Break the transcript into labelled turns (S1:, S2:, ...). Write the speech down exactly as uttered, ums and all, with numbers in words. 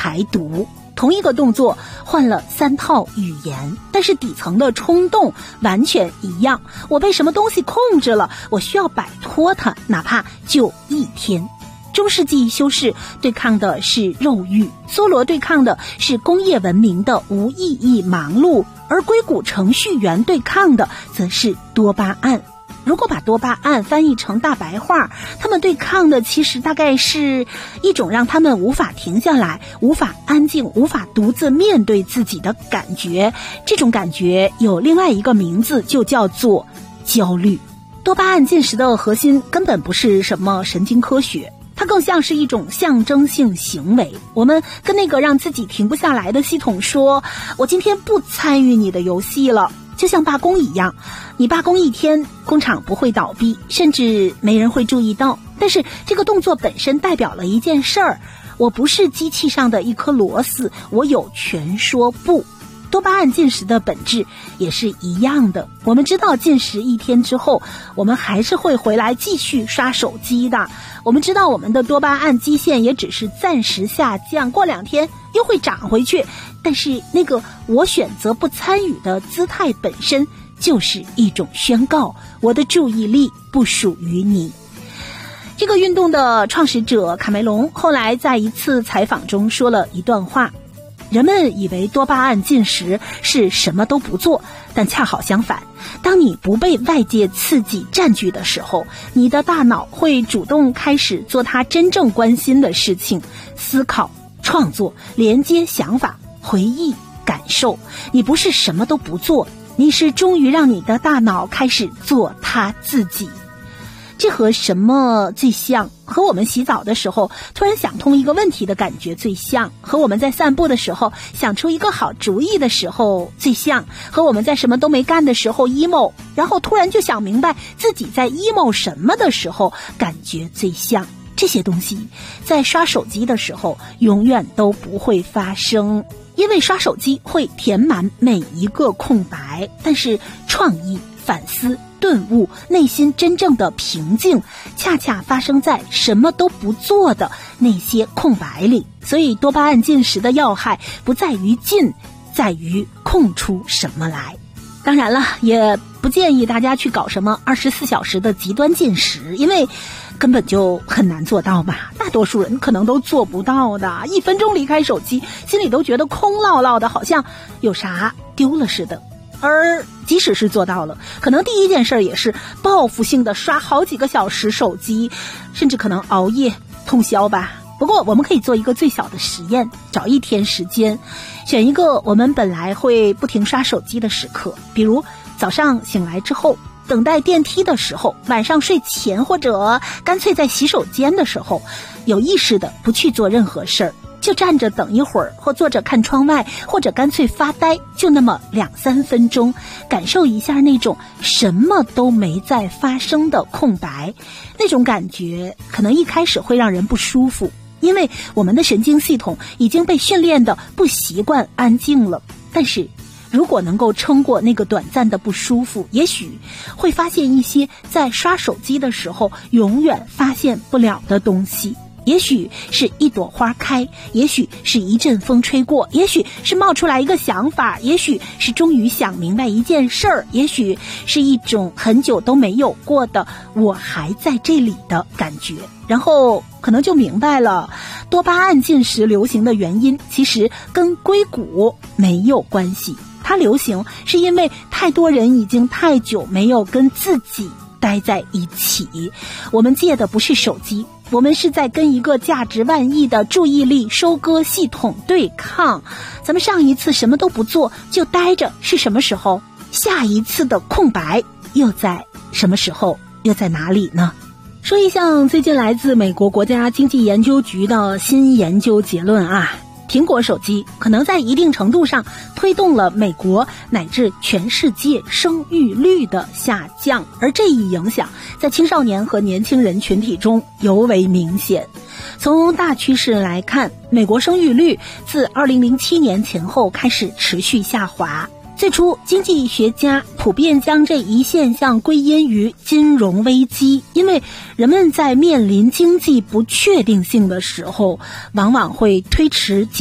S1: 排毒。同一个动作换了三套语言，但是底层的冲动完全一样。我被什么东西控制了，我需要摆脱它，哪怕就一天。中世纪修士对抗的是肉欲，梭罗对抗的是工业文明的无意义忙碌，而硅谷程序员对抗的则是多巴胺。如果把多巴胺翻译成大白话，他们对抗的其实大概是一种让他们无法停下来、无法安静、无法独自面对自己的感觉。这种感觉有另外一个名字，就叫做焦虑。多巴胺进食的核心根本不是什么神经科学，它更像是一种象征性行为。我们跟那个让自己停不下来的系统说，我今天不参与你的游戏了。就像罢工一样，你罢工一天，工厂不会倒闭，甚至没人会注意到。但是这个动作本身代表了一件事儿，我不是机器上的一颗螺丝，我有权说不。多巴胺进食的本质也是一样的，我们知道进食一天之后，我们还是会回来继续刷手机的。我们知道我们的多巴胺基线也只是暂时下降，过两天又会涨回去。但是那个我选择不参与的姿态本身就是一种宣告，我的注意力不属于你。这个运动的创始者卡梅隆后来在一次采访中说了一段话，人们以为多巴胺进食是什么都不做，但恰好相反，当你不被外界刺激占据的时候，你的大脑会主动开始做它真正关心的事情，思考、创作、连接想法、回忆、感受。你不是什么都不做，你是终于让你的大脑开始做它自己。这和什么最像？和我们洗澡的时候突然想通一个问题的感觉最像，和我们在散步的时候想出一个好主意的时候最像，和我们在什么都没干的时候 emo， 然后突然就想明白自己在 emo 什么的时候感觉最像。这些东西在刷手机的时候永远都不会发生，因为刷手机会填满每一个空白，但是创意、反思、顿悟、内心真正的平静恰恰发生在什么都不做的那些空白里。所以多巴胺进食的要害不在于进，在于空出什么来。当然了，也不建议大家去搞什么二十四小时的极端进食，因为根本就很难做到吧，大多数人可能都做不到的。一分钟离开手机，心里都觉得空落落的，好像有啥丢了似的。而即使是做到了，可能第一件事也是报复性的刷好几个小时手机，甚至可能熬夜通宵吧。不过我们可以做一个最小的实验，找一天时间，选一个我们本来会不停刷手机的时刻，比如早上醒来之后，等待电梯的时候，晚上睡前，或者干脆在洗手间的时候，有意识的不去做任何事儿，就站着等一会儿，或坐着看窗外，或者干脆发呆，就那么两三分钟，感受一下那种什么都没在发生的空白。那种感觉可能一开始会让人不舒服，因为我们的神经系统已经被训练的不习惯安静了。但是如果能够撑过那个短暂的不舒服，也许会发现一些在刷手机的时候永远发现不了的东西。也许是一朵花开，也许是一阵风吹过，也许是冒出来一个想法，也许是终于想明白一件事儿，也许是一种很久都没有过的我还在这里的感觉。然后可能就明白了，多巴胺进食流行的原因其实跟硅谷没有关系，它流行是因为太多人已经太久没有跟自己待在一起。我们借的不是手机，我们是在跟一个价值万亿的注意力收割系统对抗。咱们上一次什么都不做就待着是什么时候？下一次的空白又在什么时候？又在哪里呢？说一项最近来自美国国家经济研究局的新研究结论啊，苹果手机可能在一定程度上推动了美国乃至全世界生育率的下降，而这一影响在青少年和年轻人群体中尤为明显。从大趋势来看，美国生育率自二零零七年前后开始持续下滑。最初，经济学家普遍将这一现象归因于金融危机，因为人们在面临经济不确定性的时候，往往会推迟